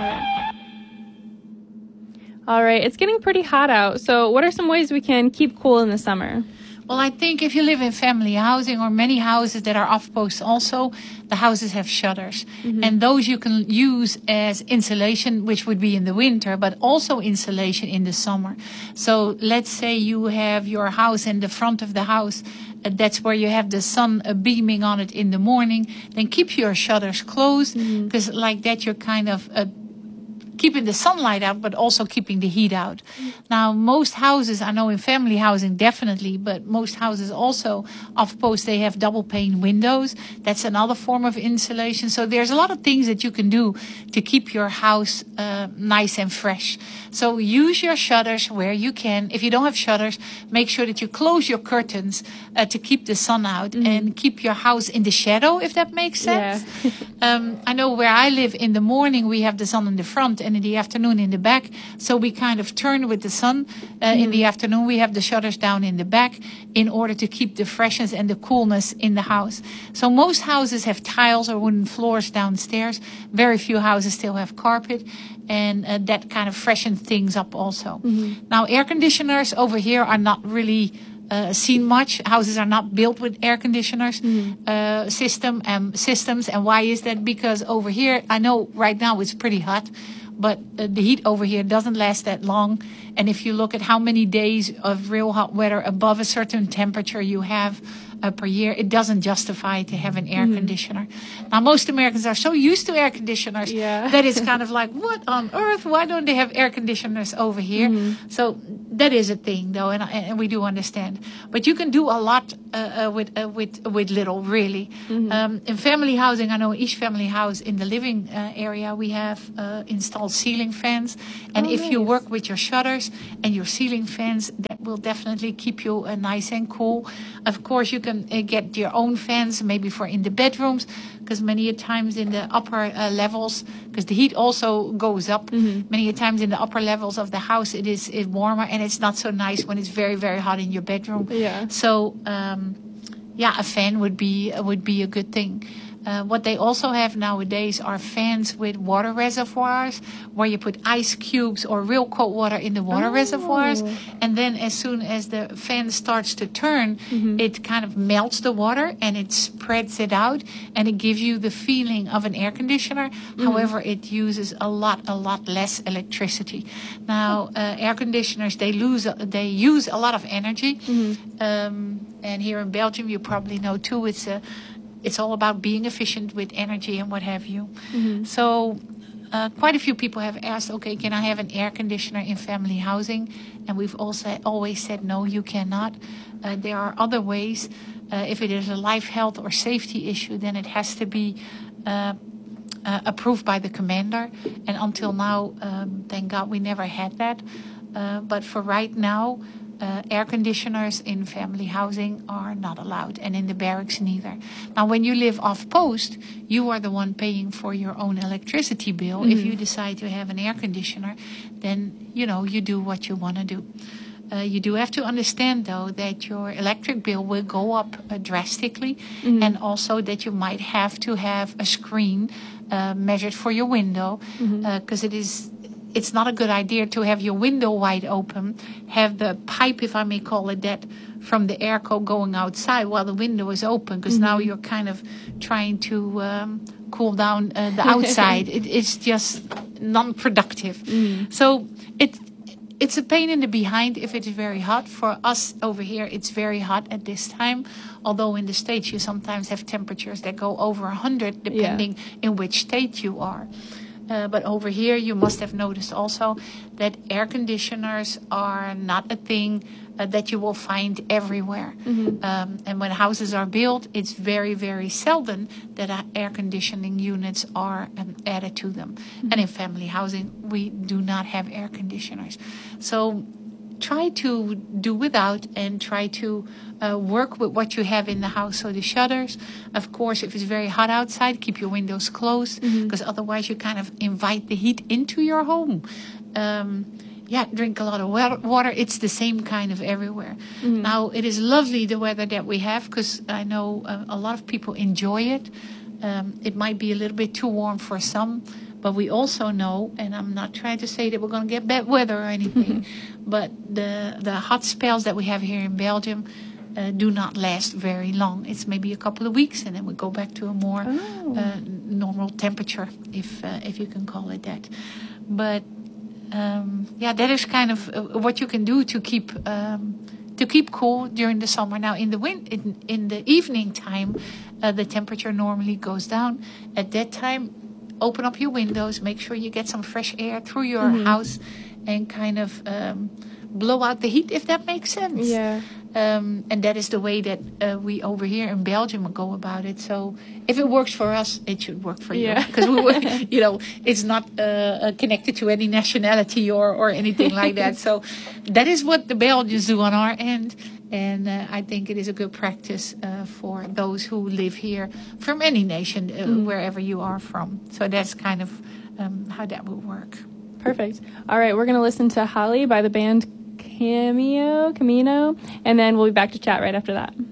All right, it's getting pretty hot out. So what are some ways we can keep cool in the summer? Well, I think if you live in family housing or many houses that are off-post also, the houses have shutters. And those you can use as insulation, which would be in the winter, but also insulation in the summer. So let's say you have your house in the front of the house. That's where you have the sun beaming on it in the morning. Then keep your shutters closed, because like that you're kind of keeping the sunlight out, but also keeping the heat out. Now, most houses, I know in family housing definitely, but most houses also off-post, they have double pane windows. That's another form of insulation. So there's a lot of things that you can do to keep your house nice and fresh. So use your shutters where you can. If you don't have shutters, make sure that you close your curtains to keep the sun out and keep your house in the shadow, if that makes sense. Yeah. I know where I live, in the morning we have the sun in the front and in the afternoon in the back. So we kind of turn with the sun. In the afternoon we have the shutters down in the back in order to keep the freshness and the coolness in the house. So most houses have tiles or wooden floors downstairs. Very few houses still have carpet. And that kind of freshens things up also. Now, air conditioners over here are not really seen much. Houses are not built with air conditioners systems. And why is that? Because over here, I know right now it's pretty hot, but the heat over here doesn't last that long. And if you look at how many days of real hot weather above a certain temperature you have per year, it doesn't justify to have an air conditioner. Now, most Americans are so used to air conditioners that it's kind of like, what on earth? Why don't they have air conditioners over here? So that is a thing, though, and we do understand. But you can do a lot with little, really. In family housing, I know each family house in the living area, we have installed ceiling fans. And if you work with your shutters and your ceiling fans, that will definitely keep you nice and cool. Of course, you can get your own fans, maybe for in the bedrooms, because many a times in the upper levels, because the heat also goes up, many a times in the upper levels of the house it is warmer, and it's not so nice when it's very, very hot in your bedroom. So a fan would be a good thing. What they also have nowadays are fans with water reservoirs, where you put ice cubes or real cold water in the water reservoirs. And then as soon as the fan starts to turn, it kind of melts the water and it spreads it out. And it gives you the feeling of an air conditioner. However, it uses a lot less electricity. Now, air conditioners, they use a lot of energy. And here in Belgium, you probably know too, it's all about being efficient with energy and what have you. So quite a few people have asked, okay, can I have an air conditioner in family housing? And we've also always said, no, you cannot. There are other ways. If it is a life, health, or safety issue, then it has to be approved by the commander. And until now, thank God, we never had that. But for right now, air conditioners in family housing are not allowed, and in the barracks neither. Now, when you live off-post, you are the one paying for your own electricity bill. If you decide to have an air conditioner, then, you do what you want to do. You do have to understand, though, that your electric bill will go up drastically, and also that you might have to have a screen measured for your window, because it's not a good idea to have your window wide open, have the pipe, if I may call it that, from the airco going outside while the window is open, because now you're kind of trying to cool down the outside. It's just non-productive. So it's a pain in the behind if it is very hot. For us over here, it's very hot at this time. Although in the States, you sometimes have temperatures that go over 100, depending in which state you are. But over here, you must have noticed also that air conditioners are not a thing that you will find everywhere. And when houses are built, it's very, very seldom that air conditioning units are added to them. And in family housing, we do not have air conditioners. So try to do without and try to work with what you have in the house. So the shutters, of course, if it's very hot outside, keep your windows closed, because otherwise you kind of invite the heat into your home. Drink a lot of water. It's the same kind of everywhere. Now, it is lovely, the weather that we have, because I know a lot of people enjoy it. It might be a little bit too warm for some, But we also know, and I'm not trying to say that we're going to get bad weather or anything, but the hot spells that we have here in Belgium do not last very long. It's maybe a couple of weeks, and then we go back to a more normal temperature, if you can call it that. But that is kind of what you can do to keep cool during the summer. Now, in the evening time, the temperature normally goes down. At that time, open up your windows, make sure you get some fresh air through your house, and kind of blow out the heat, if that makes sense. Yeah. And that is the way that we over here in Belgium go about it. So if it works for us, it should work for you. Because it's not connected to any nationality or anything like that. So that is what the Belgians do on our end. And I think it is a good practice for those who live here from any nation, wherever you are from. So that's kind of how that will work. Perfect. All right, we're going to listen to Holly by the band Camino, and then we'll be back to chat right after that.